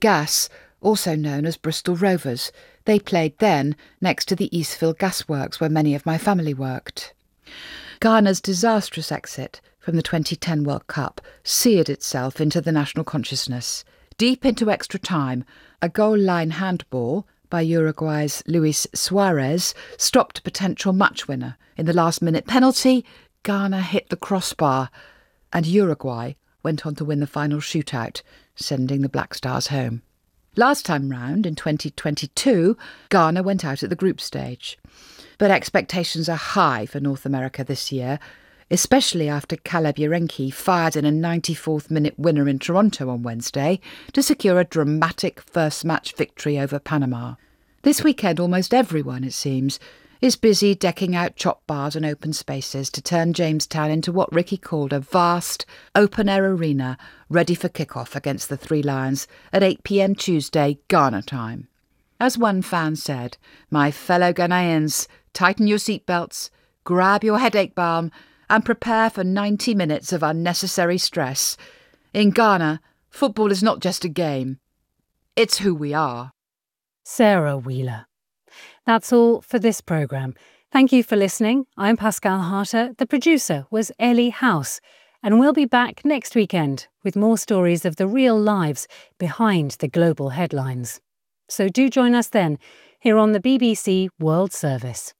Gas, also known as Bristol Rovers. They played then next to the Eastville Gasworks where many of my family worked. Ghana's disastrous exit from the 2010 World Cup seared itself into the national consciousness. Deep into extra time, a goal-line handball by Uruguay's Luis Suarez stopped a potential match winner. In the last-minute penalty, Ghana hit the crossbar, and Uruguay went on to win the final shootout, sending the Black Stars home. Last time round, in 2022, Ghana went out at the group stage. But expectations are high for North America this year, especially after Caleb Yarenki fired in a 94th-minute winner in Toronto on Wednesday to secure a dramatic first-match victory over Panama. This weekend, almost everyone, it seems, is busy decking out chop bars and open spaces to turn Jamestown into what Ricky called a vast, open-air arena ready for kick-off against the Three Lions at 8 p.m. Tuesday, Ghana time. As one fan said, "My fellow Ghanaians, tighten your seatbelts, grab your headache balm and prepare for 90 minutes of unnecessary stress. In Ghana, football is not just a game. It's who we are." Sarah Wheeler. That's all for this programme. Thank you for listening. I'm Pascal Harter. The producer was Ellie House. And we'll be back next weekend with more stories of the real lives behind the global headlines. So do join us then, here on the BBC World Service.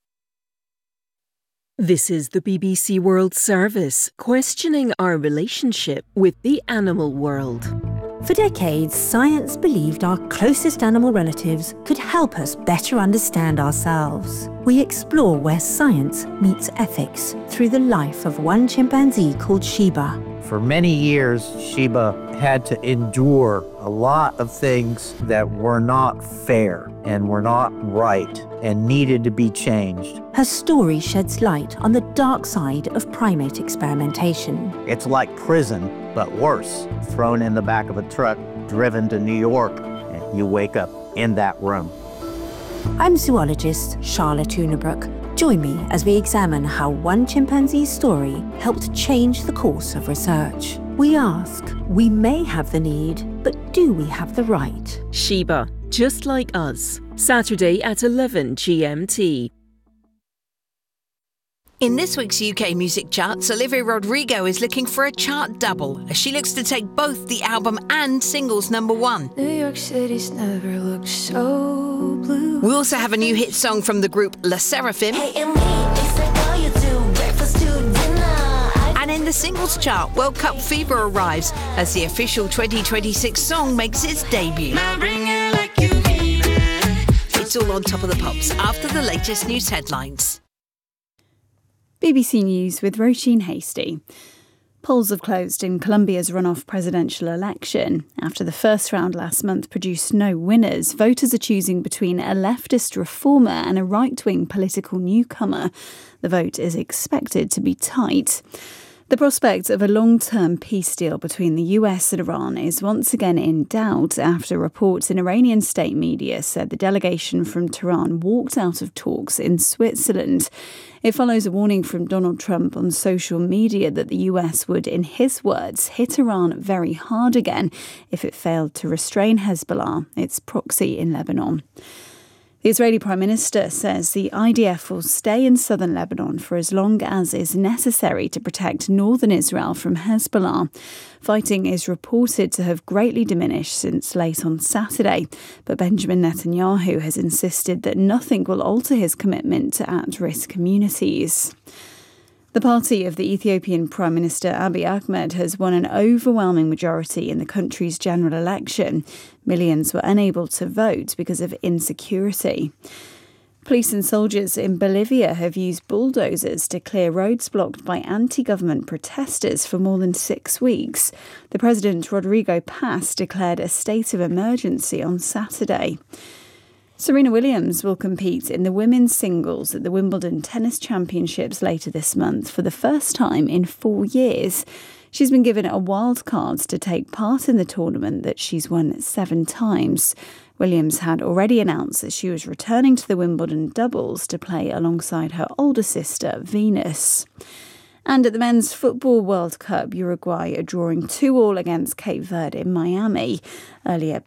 This is the BBC World Service, questioning our relationship with the animal world. For decades, science believed our closest animal relatives could help us better understand ourselves. We explore where science meets ethics through the life of one chimpanzee called Sheba. For many years, Sheba had to endure a lot of things that were not fair and were not right and needed to be changed. Her story sheds light on the dark side of primate experimentation. It's like prison, but worse. Thrown in the back of a truck, driven to New York, and you wake up in that room. I'm zoologist Charlotte Unabrook. Join me as we examine how one chimpanzee's story helped change the course of research. We ask, we may have the need, but do we have the right? Sheba, just like us. Saturday at 11 GMT. In this week's UK music charts, Olivia Rodrigo is looking for a chart double as she looks to take both the album and singles #1. New York City's never looked so blue. We also have a new hit song from the group La Seraphim. And in the singles chart, World Cup fever arrives as the official 2026 song makes its debut. It's all on Top of the Pops after the latest news headlines. BBC News with Roisin Hasty. Polls have closed in Colombia's runoff presidential election. After the first round last month produced no winners, voters are choosing between a leftist reformer and a right-wing political newcomer. The vote is expected to be tight. The prospect of a long-term peace deal between the US and Iran is once again in doubt after reports in Iranian state media said the delegation from Tehran walked out of talks in Switzerland. It follows a warning from Donald Trump on social media that the US would, in his words, hit Iran very hard again if it failed to restrain Hezbollah, its proxy in Lebanon. The Israeli Prime Minister says the IDF will stay in southern Lebanon for as long as is necessary to protect northern Israel from Hezbollah. Fighting is reported to have greatly diminished since late on Saturday, but Benjamin Netanyahu has insisted that nothing will alter his commitment to at-risk communities. The party of the Ethiopian Prime Minister Abiy Ahmed has won an overwhelming majority in the country's general election. Millions were unable to vote because of insecurity. Police and soldiers in Bolivia have used bulldozers to clear roads blocked by anti-government protesters for more than 6 weeks. The President Rodrigo Paz declared a state of emergency on Saturday. Serena Williams will compete in the women's singles at the Wimbledon Tennis Championships later this month for the first time in 4 years. She's been given a wild card to take part in the tournament that she's won 7 times. Williams had already announced that she was returning to the Wimbledon doubles to play alongside her older sister, Venus. And at the Men's Football World Cup, Uruguay are drawing 2-2 against Cape Verde in Miami. Earlier,